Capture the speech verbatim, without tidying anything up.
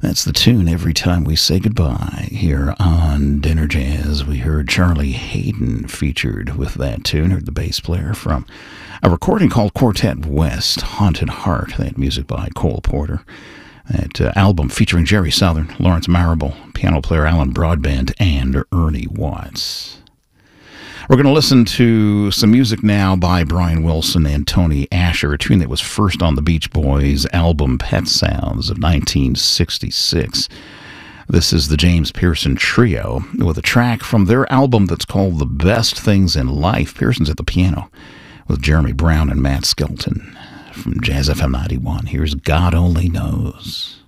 That's the tune every time we say goodbye here on Dinner Jazz. We heard Charlie Haden featured with that tune, heard the bass player from a recording called Quartet West, Haunted Heart, that music by Cole Porter. That uh, album featuring Jerry Southern, Lawrence Marable, piano player Alan Broadbent, and Ernie Watts. We're going to listen to some music now by Brian Wilson and Tony Asher, a tune that was first on the Beach Boys' album Pet Sounds of nineteen sixty-six. This is the James Pearson Trio with a track from their album that's called The Best Things in Life. Pearson's at the piano with Jeremy Brown and Matt Skelton. From Jazz F M ninety-one, here's God Only Knows.